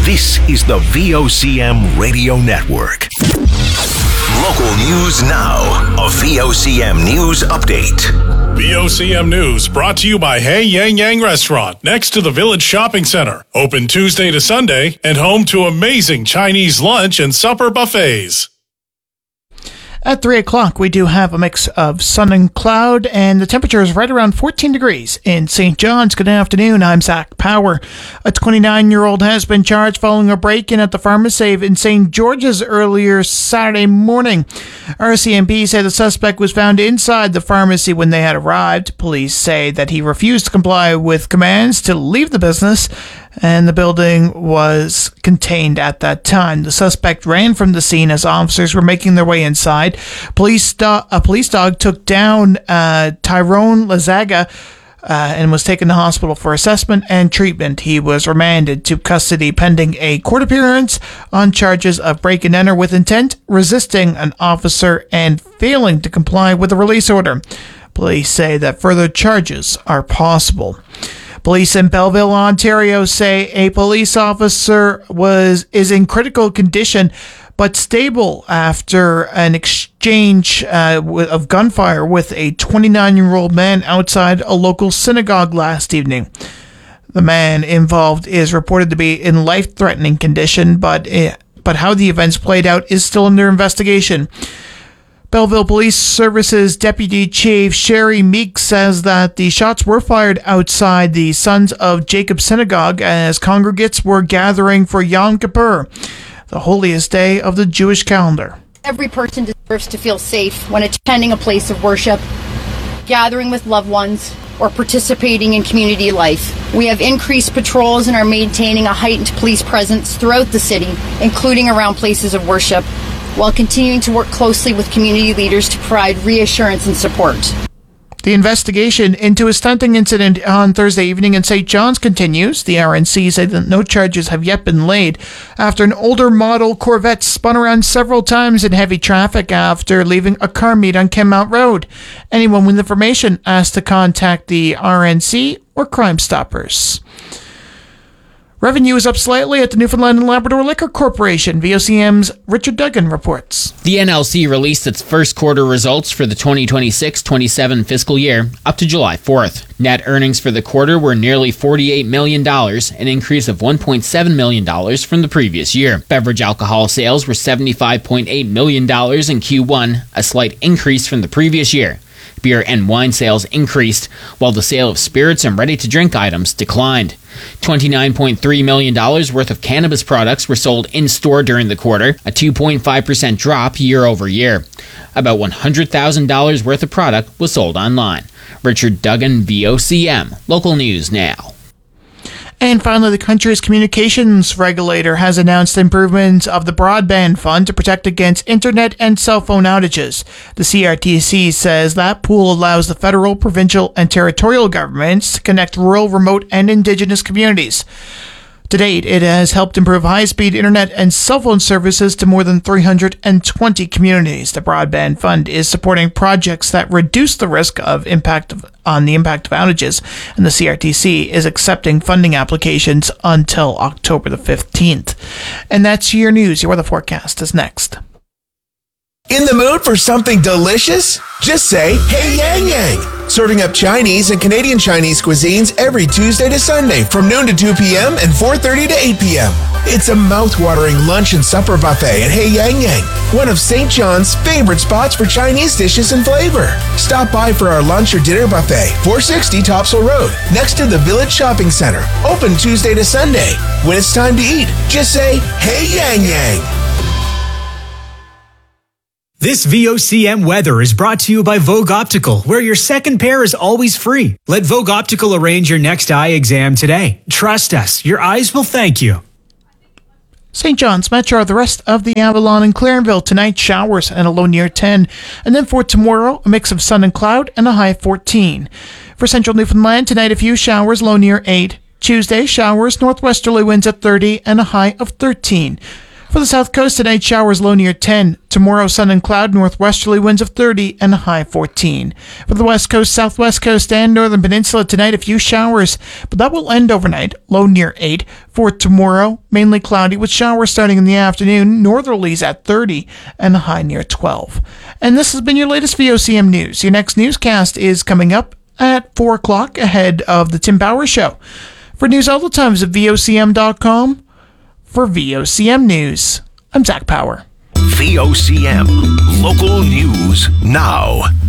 This is the VOCM Radio Network. Local news now. A VOCM News Update. VOCM News brought to you by Hey Yang Yang Restaurant next to the Village Shopping Center. Open Tuesday to Sunday and home to amazing Chinese lunch and supper buffets. At 3 o'clock, we do have a mix of sun and cloud, and the temperature is right around 14 degrees in St. John's. Good afternoon. I'm Zach Power. A 29-year-old has been charged following a break-in at the PharmaSave in St. George's earlier Saturday morning. RCMP said the suspect was found inside the pharmacy when they had arrived. Police say that he refused to comply with commands to leave the business, and the building was contained at that time. The suspect ran from the scene as officers were making their way inside. A police dog took down Tyrone Lazaga and was taken to hospital for assessment and treatment. He was remanded to custody pending a court appearance on charges of break and enter with intent, resisting an officer, and failing to comply with a release order. Police say that further charges are possible. Police in Belleville, Ontario say a police officer is in critical condition but stable after an exchange of gunfire with a 29-year-old man outside a local synagogue last evening. The man involved is reported to be in life-threatening condition, but how the events played out is still under investigation. Belleville Police Services Deputy Chief Sherry Meek says that the shots were fired outside the Sons of Jacob Synagogue as congregants were gathering for Yom Kippur, the holiest day of the Jewish calendar. Every person deserves to feel safe when attending a place of worship, gathering with loved ones, or participating in community life. We have increased patrols and are maintaining a heightened police presence throughout the city, including around places of worship, while continuing to work closely with community leaders to provide reassurance and support. The investigation into a stunting incident on Thursday evening in St. John's continues. The RNC said that no charges have yet been laid after an older model Corvette spun around several times in heavy traffic after leaving a car meet on Kenmount Road. Anyone with information asked to contact the RNC or Crime Stoppers. Revenue is up slightly at the Newfoundland and Labrador Liquor Corporation. VOCM's Richard Duggan reports. The NLC released its first quarter results for the 2026-27 fiscal year up to July 4th. Net earnings for the quarter were nearly $48 million, an increase of $1.7 million from the previous year. Beverage alcohol sales were $75.8 million in Q1, a slight increase from the previous year. Beer and wine sales increased, while the sale of spirits and ready-to-drink items declined. $29.3 million worth of cannabis products were sold in-store during the quarter, a 2.5% drop year over year. About $100,000 worth of product was sold online. Richard Duggan, VOCM. Local news now. And finally, the country's communications regulator has announced improvements of the broadband fund to protect against internet and cell phone outages. The CRTC says that pool allows the federal, provincial, and territorial governments to connect rural, remote, and indigenous communities. To date, it has helped improve high-speed internet and cell phone services to more than 320 communities. The Broadband Fund is supporting projects that reduce the risk of impact of outages, and the CRTC is accepting funding applications until October the 15th. And that's your news. Your weather forecast is next. In the mood for something delicious? Just say, Hey Yang Yang! Serving up Chinese and Canadian Chinese cuisines every Tuesday to Sunday from noon to 2 p.m. and 4:30 to 8 p.m. It's a mouth-watering lunch and supper buffet at Hey Yang Yang, one of St. John's favorite spots for Chinese dishes and flavor. Stop by for our lunch or dinner buffet, 460 Topsail Road, next to the Village Shopping Center. Open Tuesday to Sunday. When it's time to eat, just say, Hey Yang Yang! This VOCM weather is brought to you by Vogue Optical, where your second pair is always free. Let Vogue Optical arrange your next eye exam today. Trust us, your eyes will thank you. St. John's Metro, the rest of the Avalon and Clarenville tonight, showers and a low near 10. And then for tomorrow, a mix of sun and cloud and a high of 14. For central Newfoundland, tonight a few showers, low near 8. Tuesday, showers, northwesterly winds at 30 and a high of 13. For the south coast, tonight showers low near 10. Tomorrow, sun and cloud, northwesterly winds of 30 and a high 14. For the west coast, southwest coast, and northern peninsula tonight, a few showers, but that will end overnight, low near 8. For tomorrow, mainly cloudy with showers starting in the afternoon, northerlies at 30 and a high near 12. And this has been your latest VOCM news. Your next newscast is coming up at 4 o'clock ahead of the Tim Power Show. For news all the time, visit VOCM.com. For VOCM News, I'm Zach Power. VOCM, local news now.